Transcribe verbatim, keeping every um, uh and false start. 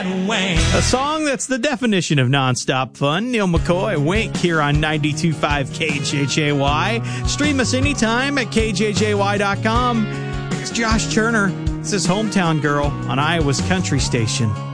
that way. A song that's the definition of nonstop fun. Neil McCoy, Wink, here on ninety-two point five K J J Y. Stream us anytime at K J J Y dot com. It's Josh Turner. This is Hometown Girl on Iowa's Country Station.